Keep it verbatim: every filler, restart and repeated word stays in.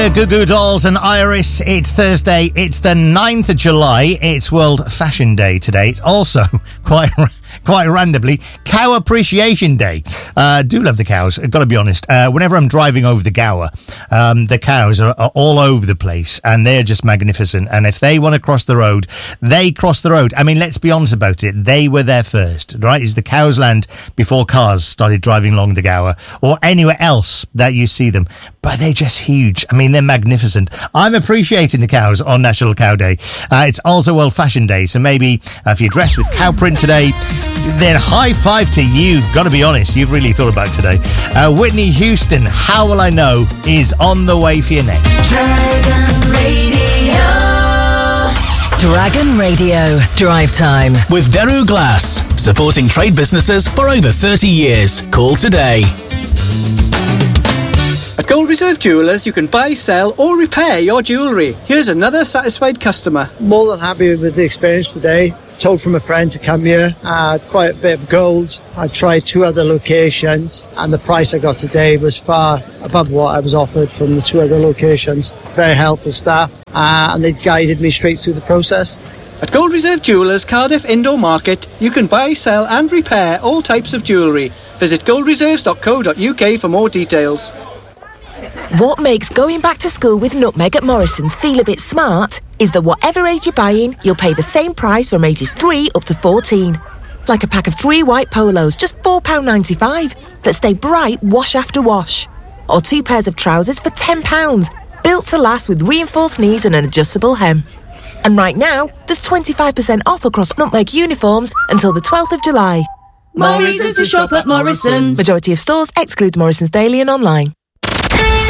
Goo Goo Dolls and Iris. It's Thursday. It's the ninth of July. It's World Fashion Day today. It's also quite quite randomly Cow Appreciation Day. Uh, do love the cows. I've got to be honest. Uh, whenever I'm driving over the Gower, um, the cows are, are all over the place and they're just magnificent. And if they want to cross the road, they cross the road. I mean, let's be honest about it. They were there first, right? It's the cows' land before cars started driving along the Gower or anywhere else that you see them. But they're just huge. I mean, they're magnificent. I'm appreciating the cows on National Cow Day. Uh, it's also World Fashion Day, so maybe uh, if you're dressed with cow print today, then high five to you. Got to be honest, you've really thought about today. Uh, Whitney Houston, How Will I Know, is on the way for you next. Dragon Radio. Dragon Radio. Drive Time. With Daru Glass, supporting trade businesses for over thirty years. Call today. At Gold Reserve Jewellers, you can buy, sell or repair your jewellery. Here's another satisfied customer. More than happy with the experience today. Told from a friend to come here. I had quite a bit of gold. I tried two other locations and the price I got today was far above what I was offered from the two other locations. Very helpful staff uh, and they guided me straight through the process. At Gold Reserve Jewellers, Cardiff Indoor Market, you can buy, sell and repair all types of jewellery. Visit gold reserves dot co dot uk for more details. What makes going back to school with Nutmeg at Morrison's feel a bit smart is that whatever age you're buying, you'll pay the same price from ages three up to fourteen. Like a pack of three white polos, just four pounds ninety-five, that stay bright wash after wash. Or two pairs of trousers for ten pounds, built to last with reinforced knees and an adjustable hem. And right now, there's twenty-five percent off across Nutmeg uniforms until the twelfth of July. More reasons to shop at Morrison's. Majority of stores excludes Morrison's Daily and online.